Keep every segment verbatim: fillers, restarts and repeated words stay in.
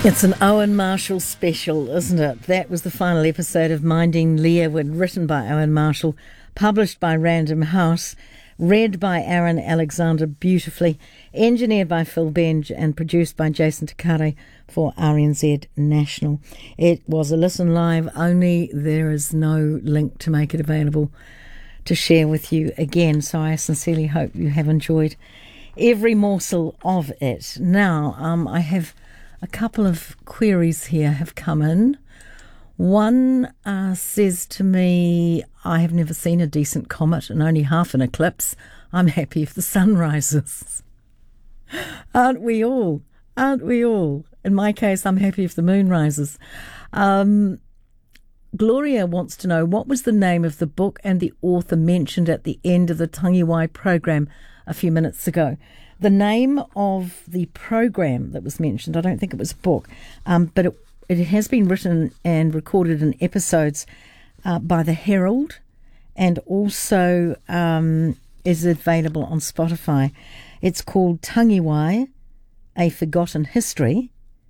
It's an Owen Marshall special, isn't it? That was the final episode of Minding Learwood, written by Owen Marshall, published by Random House, read by Aaron Alexander beautifully, engineered by Phil Benj and produced by Jason Takare for R N Z National. It was a listen live only. There is no link to make it available to share with you again, so I sincerely hope you have enjoyed every morsel of it. Now, um, I have a couple of queries here have come in. One uh, says to me, I have never seen a decent comet and only half an eclipse. I'm happy if the sun rises. Aren't we all? Aren't we all? In my case, I'm happy if the moon rises. Um, Gloria wants to know, what was the name of the book and the author mentioned at the end of the Tangiwai program a few minutes ago? The name of the program that was mentioned, I don't think it was a book, um, but it, it has been written and recorded in episodes uh, by the Herald, and also um, is available on Spotify. It's called Tangiwai, A Forgotten History,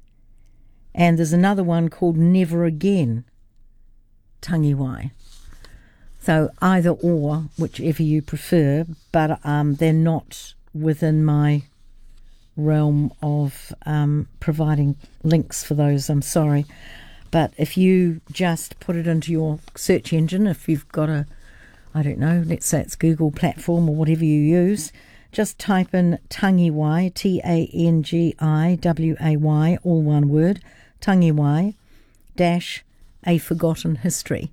and there's another one called Never Again, Tangiwai. So either or, whichever you prefer, but um, they're not within my realm of um, providing links for those, I'm sorry. But if you just put it into your search engine, if you've got a, I don't know, let's say it's Google platform or whatever you use, just type in Tangiwai, T A N G I W A Y, all one word, Tangiwai, dash, A Forgotten History,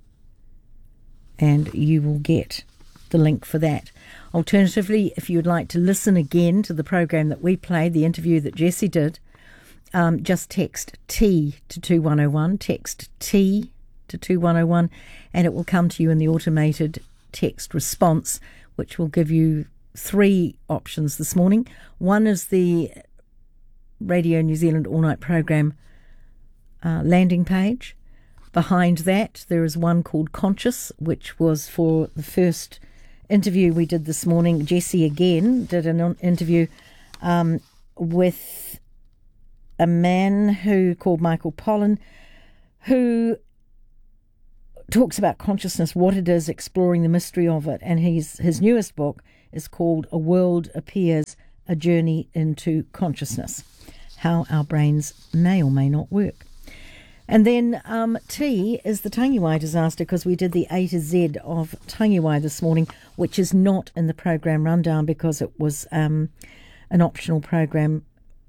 and you will get the link for that. Alternatively, if you would like to listen again to the program that we played, the interview that Jessie did, um, just text T to two one oh one, text T to two one oh one, and it will come to you in the automated text response, which will give you three options this morning. One is the Radio New Zealand All Night program uh, landing page. Behind that, there is one called Conscious, which was for the first interview we did this morning. Jessie again did an interview um, with a man who called Michael Pollan, who talks about consciousness, what it is, exploring the mystery of it. And his, his newest book is called A World Appears, A Journey into Consciousness, How Our Brains May or May Not Work. And then um, T is the Tangiwai disaster, because we did the A to Z of Tangiwai this morning, which is not in the program rundown because it was um, an optional program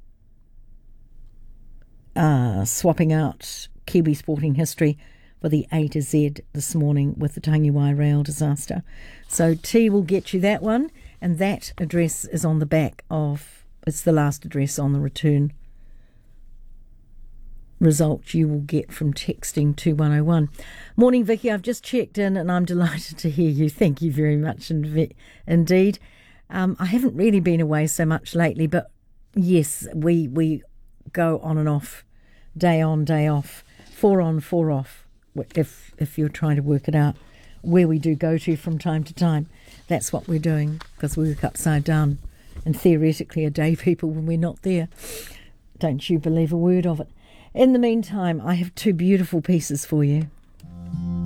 uh, swapping out Kiwi sporting history for the A to Z this morning with the Tangiwai rail disaster. So T will get you that one, and that address is on the back of, it's the last address on the return result you will get from texting two one oh one. Morning, Vicky. I've just checked in and I'm delighted to hear you. Thank you very much indeed. Um, I haven't really been away so much lately, but yes, we we go on and off, day on, day off, four on, four off, if if you're trying to work it out, where we do go to from time to time. That's what we're doing, because we work upside down and theoretically are day people when we're not there. Don't you believe a word of it. In the meantime, I have two beautiful pieces for you.